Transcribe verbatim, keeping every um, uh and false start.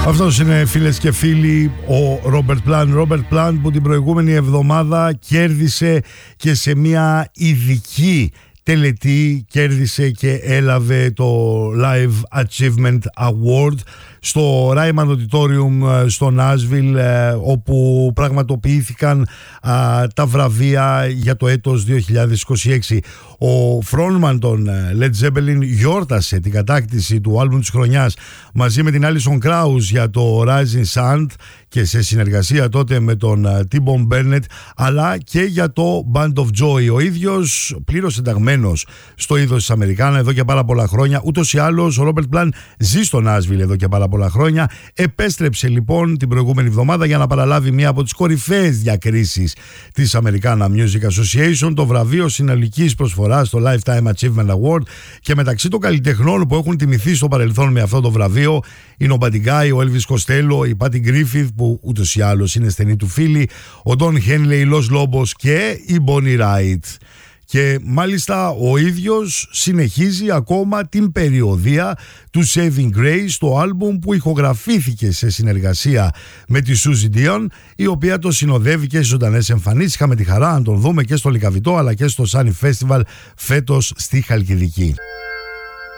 Αυτός είναι, φίλες και φίλοι, ο Ρόμπερτ Πλάν. Ρόμπερτ Πλάν που την προηγούμενη εβδομάδα κέρδισε και σε μια ειδική τελετή, κέρδισε και έλαβε το Live Achievement Award στο Ryman Auditorium στο Νάσβιλ, όπου πραγματοποιήθηκαν α, τα βραβεία για το έτος δύο χιλιάδες είκοσι έξι. Ο frontman των Led Zeppelin γιόρτασε την κατάκτηση του άλμπουμ της χρονιάς μαζί με την Alison Krauss για το Rising Sun και σε συνεργασία τότε με τον T-Bone Burnett, αλλά και για το Band of Joy. Ο ίδιος πλήρως ενταγμένος στο είδος της Αμερικάνα εδώ και πάρα πολλά χρόνια. Ούτως ή άλλως ο Robert Plant ζει στο Nashville εδώ και πάρα πολλά χρόνια. Επέστρεψε λοιπόν την προηγούμενη εβδομάδα για να παραλάβει μία από τις κορυφαίες διακρίσεις της Americana Music Association, το βραβείο συνολικής προσφοράς, το Lifetime Achievement Award, και μεταξύ των καλλιτεχνών που έχουν τιμηθεί στο παρελθόν με αυτό το βραβείο είναι ο Buddy Guy, ο Elvis Costello, η Patty Griffith που ούτως ή άλλως είναι στενή του φίλη, ο Don Henley, Los Lobos και η Bonnie Raitt. Και μάλιστα ο ίδιος συνεχίζει ακόμα την περιοδεία του Saving Grace, το άλμπουμ που ηχογραφήθηκε σε συνεργασία με τη Suzy Dion, η οποία το συνοδεύει και στις ζωντανές εμφανίσεις. Είχαμε τη χαρά να τον δούμε και στο Λυκαβητό αλλά και στο Sunny Festival φέτος στη Χαλκιδική.